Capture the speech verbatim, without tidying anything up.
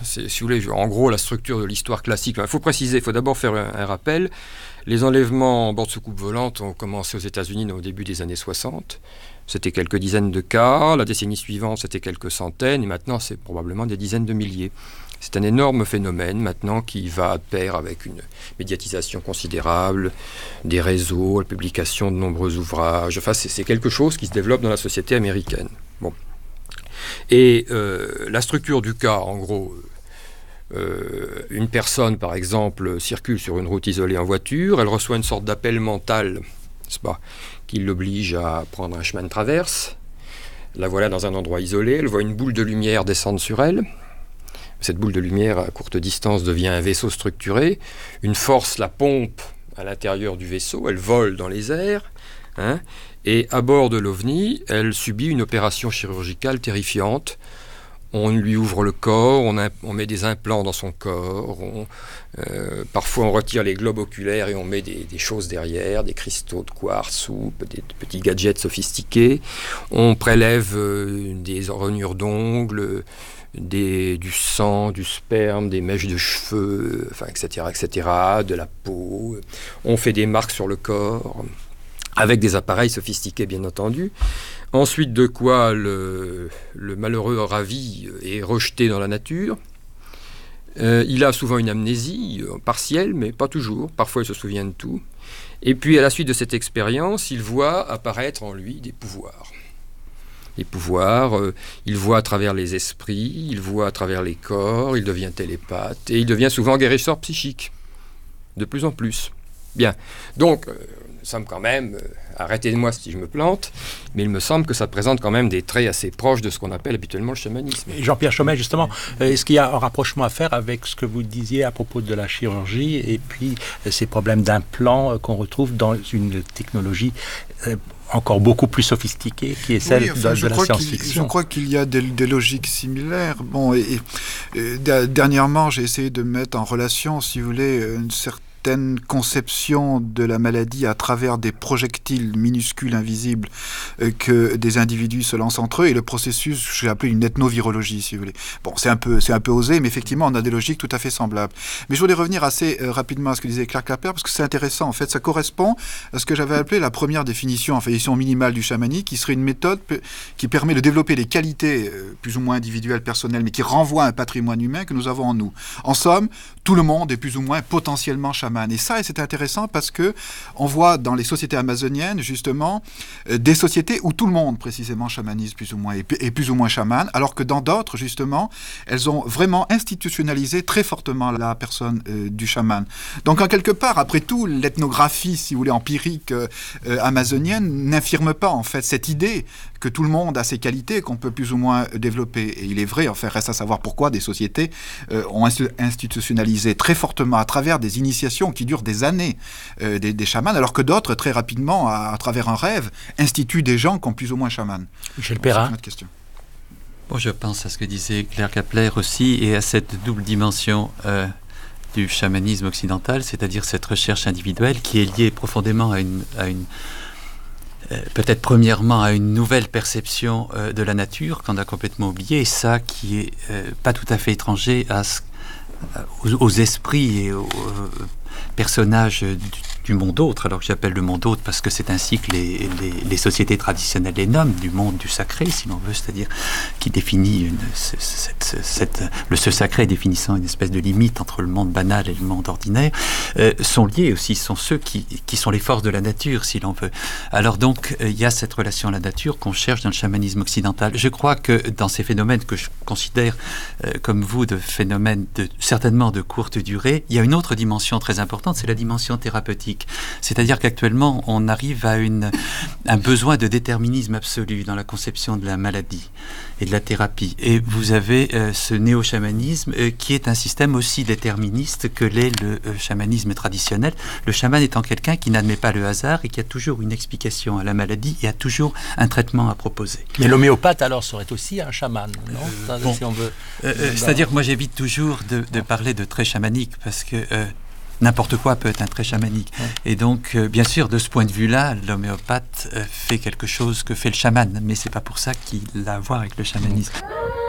c'est, si vous voulez, en gros, la structure de l'histoire classique. Il faut préciser, il faut d'abord faire un, un rappel. Les enlèvements en bord de soucoupe volante ont commencé aux États-Unis au début des années soixante. C'était quelques dizaines de cas. La décennie suivante, c'était quelques centaines. Et maintenant, c'est probablement des dizaines de milliers. C'est un énorme phénomène maintenant qui va de pair avec une médiatisation considérable, des réseaux, la publication de nombreux ouvrages. Enfin, c'est, c'est quelque chose qui se développe dans la société américaine. Bon. Et euh, la structure du cas, en gros, euh, une personne, par exemple, circule sur une route isolée en voiture, elle reçoit une sorte d'appel mental, n'est-ce pas, qui l'oblige à prendre un chemin de traverse. La voilà dans un endroit isolé, elle voit une boule de lumière descendre sur elle. Cette boule de lumière à courte distance devient un vaisseau structuré. Une force la pompe à l'intérieur du vaisseau, elle vole dans les airs, hein, et à bord de l'OVNI, elle subit une opération chirurgicale terrifiante. On lui ouvre le corps, on, a, on met des implants dans son corps, on, euh, parfois on retire les globes oculaires et on met des, des choses derrière, des cristaux de quartz ou des petits gadgets sophistiqués. On prélève euh, des rognures d'ongles, Des, du sang, du sperme, des mèches de cheveux, enfin, et cetera, et cetera, de la peau. On fait des marques sur le corps, avec des appareils sophistiqués, bien entendu. Ensuite, de quoi le, le malheureux ravi est rejeté dans la nature. Euh, il a souvent une amnésie euh, partielle, mais pas toujours. Parfois, il se souvient de tout. Et puis, à la suite de cette expérience, il voit apparaître en lui des pouvoirs. Les pouvoirs, euh, il voit à travers les esprits, il voit à travers les corps, il devient télépathe, et il devient souvent guérisseur psychique, de plus en plus. Bien, donc, euh, nous sommes quand même, euh, arrêtez-moi si je me plante, mais il me semble que ça présente quand même des traits assez proches de ce qu'on appelle habituellement le chamanisme. Et Jean-Pierre Chaumet, justement, euh, est-ce qu'il y a un rapprochement à faire avec ce que vous disiez à propos de la chirurgie, et puis euh, ces problèmes d'implants euh, qu'on retrouve dans une technologie euh, encore beaucoup plus sophistiquée, qui est celle oui, enfin, de, de la science-fiction. Je crois qu'il y a des, des logiques similaires. Bon, et, et, et, dernièrement, j'ai essayé de mettre en relation, si vous voulez, une certaine conception de la maladie à travers des projectiles minuscules, invisibles, euh, que des individus se lancent entre eux, et le processus, je l'ai appelé une ethnovirologie, si vous voulez. Bon, c'est un peu, c'est un peu osé, mais effectivement, on a des logiques tout à fait semblables. Mais je voulais revenir assez euh, rapidement à ce que disait Claire Clapper, parce que c'est intéressant. En fait, ça correspond à ce que j'avais appelé la première définition, enfin, définition minimale du chamanisme, qui serait une méthode pe- qui permet de développer les qualités euh, plus ou moins individuelles, personnelles, mais qui renvoie à un patrimoine humain que nous avons en nous. En somme, tout le monde est plus ou moins potentiellement chaman. Et ça, c'est intéressant parce que on voit dans les sociétés amazoniennes, justement, euh, des sociétés où tout le monde, précisément, chamanise plus ou moins, et, et plus ou moins chaman, alors que dans d'autres, justement, elles ont vraiment institutionnalisé très fortement la personne euh, du chaman. Donc, en quelque part, après tout, l'ethnographie, si vous voulez, empirique euh, euh, amazonienne n'infirme pas, en fait, cette idée que tout le monde a ses qualités qu'on peut plus ou moins développer. Et il est vrai, enfin, reste à savoir pourquoi des sociétés euh, ont institutionnalisé très fortement à travers des initiations qui durent des années euh, des, des chamans, alors que d'autres, très rapidement, à, à travers un rêve, instituent des gens qui ont plus ou moins chamans. Michel Perrin. Bon, je pense à ce que disait Claire Capler aussi, et à cette double dimension euh, du chamanisme occidental, c'est-à-dire cette recherche individuelle qui est liée profondément à une... À une Euh, peut-être premièrement à une nouvelle perception euh, de la nature qu'on a complètement oubliée, et ça qui est euh, pas tout à fait étranger à ce, euh, aux, aux esprits et aux euh, personnages du, du monde autre, alors que j'appelle le monde autre parce que c'est ainsi que les, les, les sociétés traditionnelles les nomment, du monde du sacré, si l'on veut, c'est-à-dire qui définit une, cette, cette, cette, le ce sacré définissant une espèce de limite entre le monde banal et le monde ordinaire, euh, sont liés aussi, sont ceux qui, qui sont les forces de la nature, si l'on veut. Alors donc, il euh, y a cette relation à la nature qu'on cherche dans le chamanisme occidental. Je crois que dans ces phénomènes que je considère, euh, comme vous, de phénomènes de, certainement de courte durée, il y a une autre dimension très importante, c'est la dimension thérapeutique. C'est-à-dire qu'actuellement, on arrive à une, un besoin de déterminisme absolu dans la conception de la maladie et de la thérapie. Et vous avez euh, ce néo-chamanisme euh, qui est un système aussi déterministe que l'est le euh, chamanisme traditionnel. Le chaman étant quelqu'un qui n'admet pas le hasard et qui a toujours une explication à la maladie et a toujours un traitement à proposer. Mais l'homéopathe, alors, serait aussi un chaman, non euh, bon, si on veut. Euh, euh, c'est-à-dire que moi, j'évite toujours de, de parler de trait chamanique parce que... Euh, N'importe quoi peut être un trait chamanique. Ouais. Et donc, euh, bien sûr, de ce point de vue-là, l'homéopathe euh, fait quelque chose que fait le chaman, mais c'est pas pour ça qu'il a à voir avec le chamanisme.